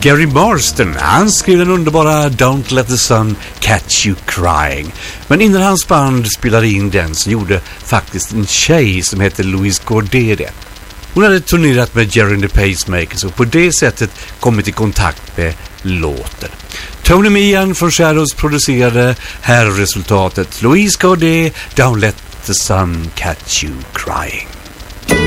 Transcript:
Gary Marston, han skrev den underbara Don't Let the Sun Catch You Crying. Men innan hans band spelade in den så gjorde faktiskt en tjej som heter Louise Corday det. Hon hade turnerat med Jerry and the Pacemakers och på det sättet kommit i kontakt med låten. Tony Meehan från Shadows producerade. Här är resultatet. Louise Corday, Don't Let the Sun Catch You Crying.